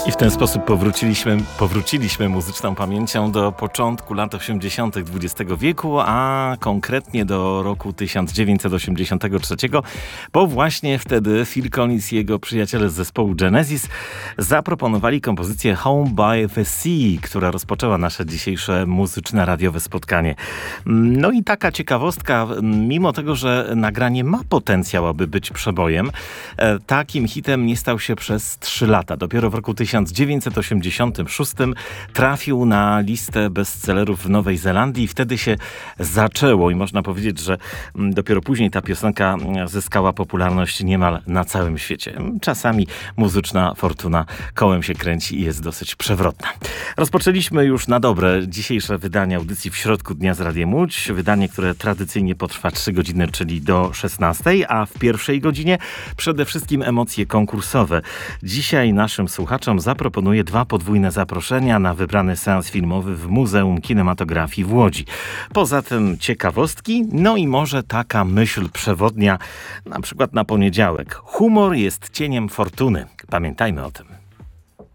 I w ten sposób powróciliśmy muzyczną pamięcią do początku lat 80. XX wieku, a konkretnie do roku 1983, bo właśnie wtedy Phil Collins i jego przyjaciele z zespołu Genesis zaproponowali kompozycję Home by the Sea, która rozpoczęła nasze dzisiejsze muzyczne radiowe spotkanie. No i taka ciekawostka, mimo tego, że nagranie ma potencjał, aby być przebojem, takim hitem nie stał się przez 3 lata. Dopiero w roku 1986 trafił na listę bestsellerów w Nowej Zelandii i wtedy się zaczęło i można powiedzieć, że dopiero później ta piosenka zyskała popularność niemal na całym świecie. Czasami muzyczna fortuna kołem się kręci i jest dosyć przewrotna. Rozpoczęliśmy już na dobre dzisiejsze wydanie audycji w środku dnia z Radiem Łódź. Wydanie, które tradycyjnie potrwa 3 godziny, czyli do 16, a w pierwszej godzinie przede wszystkim emocje konkursowe. Dzisiaj naszym słuchaczom zaproponuję 2 podwójne zaproszenia na wybrany seans filmowy w Muzeum Kinematografii w Łodzi. Poza tym ciekawostki, no i może taka myśl przewodnia, na przykład na poniedziałek. Humor jest cieniem fortuny. Pamiętajmy o tym.